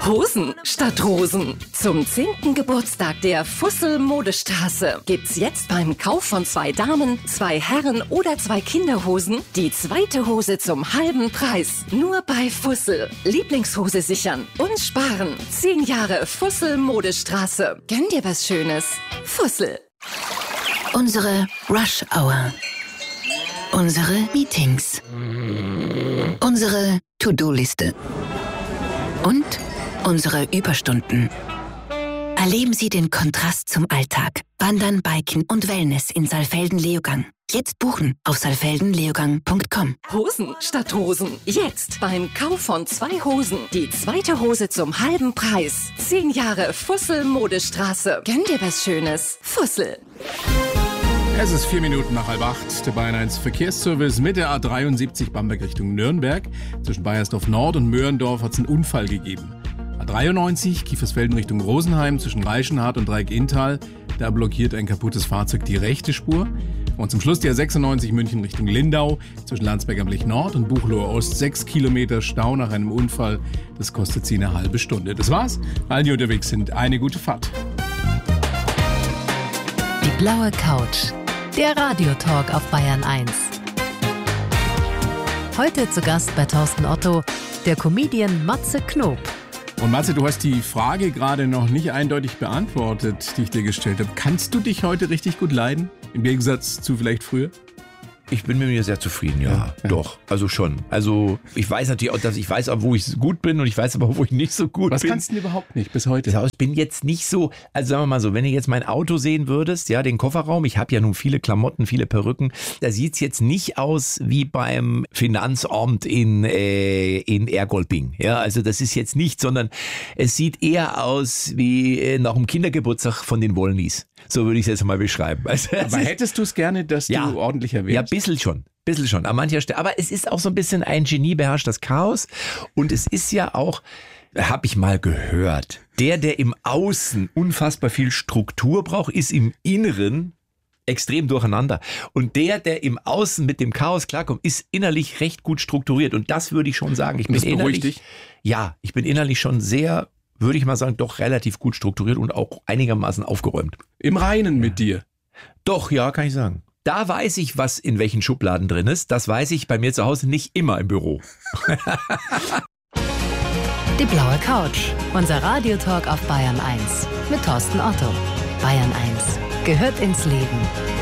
Hosen statt Rosen. Zum 10. Geburtstag der Fussel Modestraße gibt's jetzt beim Kauf von 2 Damen, 2 Herren oder 2 Kinderhosen die zweite Hose zum halben Preis. Nur bei Fussel. Lieblingshose sichern und sparen. 10 Jahre Fussel Modestraße. Gönn dir was Schönes. Fussel. Unsere Rush Hour. Unsere Meetings. Unsere To-Do-Liste. Und unsere Überstunden. Erleben Sie den Kontrast zum Alltag. Wandern, Biken und Wellness in Saalfelden-Leogang. Jetzt buchen auf saalfeldenleogang.com. Hosen statt Rosen. Jetzt beim Kauf von 2 Hosen die zweite Hose zum halben Preis. 10 Jahre Fussel Modestraße. Gönn dir was Schönes. Fussel. Es ist 4 Minuten nach 7:30. Der Bayern 1 Verkehrsservice mit der A73 Bamberg Richtung Nürnberg. Zwischen Baiersdorf Nord und Möhrendorf hat es einen Unfall gegeben. A93 Kiefersfelden Richtung Rosenheim zwischen Reichenhard und Dreieck-Inntal. Da blockiert ein kaputtes Fahrzeug die rechte Spur. Und zum Schluss die A96 München Richtung Lindau. Zwischen Landsberg am Lech Nord und Buchloe Ost 6 Kilometer Stau nach einem Unfall. Das kostet sie eine halbe Stunde. Das war's. Allen, die unterwegs sind, eine gute Fahrt. Die blaue Couch. Der Radiotalk auf Bayern 1. Heute zu Gast bei Thorsten Otto, der Comedian Matze Knob. Und Matze, du hast die Frage gerade noch nicht eindeutig beantwortet, die ich dir gestellt habe. Kannst du dich heute richtig gut leiden? Im Gegensatz zu vielleicht früher? Ich bin mit mir sehr zufrieden, ja. Doch, also schon. Also ich weiß natürlich auch, dass ich weiß, wo ich gut bin und ich weiß aber auch, wo ich nicht so gut bin. Was kannst du denn überhaupt nicht bis heute? Ich bin jetzt nicht so, also sagen wir mal so, wenn du jetzt mein Auto sehen würdest, ja, den Kofferraum, ich habe ja nun viele Klamotten, viele Perücken, da sieht's jetzt nicht aus wie beim Finanzamt in Ergolbing. Ja, also das ist jetzt nicht, sondern es sieht eher aus wie nach dem Kindergeburtstag von den Wollnies. So würde ich es jetzt mal beschreiben. Also, aber hättest du es gerne, dass du ordentlicher wärst? Ja, bisschen schon, an mancher Stelle. Aber es ist auch so ein bisschen ein Genie beherrscht das Chaos. Und es ist ja auch, habe ich mal gehört, der im Außen unfassbar viel Struktur braucht, ist im Inneren extrem durcheinander. Und der im Außen mit dem Chaos klarkommt, ist innerlich recht gut strukturiert. Und das würde ich schon sagen. Ich bin innerlich, ja, ich bin innerlich schon sehr, würde ich mal sagen, doch relativ gut strukturiert und auch einigermaßen aufgeräumt. Im Reinen mit dir? Doch, ja, kann ich sagen. Da weiß ich, was in welchen Schubladen drin ist. Das weiß ich bei mir zu Hause nicht immer im Büro. Die blaue Couch. Unser Radiotalk auf Bayern 1 mit Thorsten Otto. Bayern 1 gehört ins Leben.